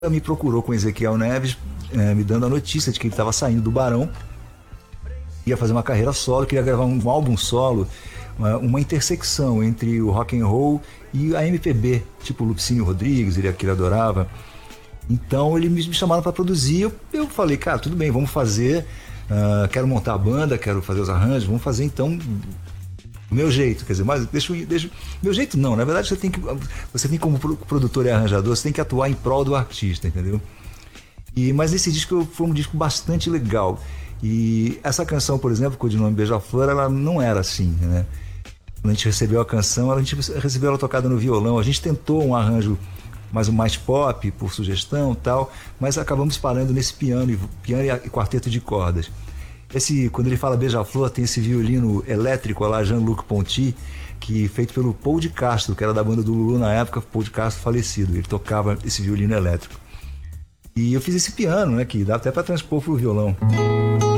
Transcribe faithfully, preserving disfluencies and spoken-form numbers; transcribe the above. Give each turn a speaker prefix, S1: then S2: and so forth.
S1: me procurou com Ezequiel Neves, é, me dando a notícia de que ele estava saindo do Barão, ia fazer uma carreira solo, queria gravar um, um álbum solo, uma, uma intersecção entre o rock and roll e a M P B, tipo Lupicínio Rodrigues, ele que ele adorava. Então ele me, me chamaram para produzir, eu, eu falei, cara, tudo bem, vamos fazer, uh, quero montar a banda, quero fazer os arranjos, vamos fazer então do meu jeito, quer dizer, mas deixa, deixa, meu jeito não, na verdade você tem que, você tem como produtor e arranjador, você tem que atuar em prol do artista, entendeu? E, mas esse disco foi um disco bastante legal, e essa canção, por exemplo, com o nome Beija-Flor, ela não era assim, né? Quando a gente recebeu a canção, a gente recebeu ela tocada no violão, a gente tentou um arranjo mais mais pop, por sugestão e tal, mas acabamos parando nesse piano, piano e quarteto de cordas. Esse, quando ele fala Beija-Flor, tem esse violino elétrico lá, Jean-Luc Ponty, que feito pelo Paul de Castro, que era da banda do Lulu na época, Paul de Castro falecido, ele tocava esse violino elétrico. E eu fiz esse piano, né, que dá até para transpor pro violão.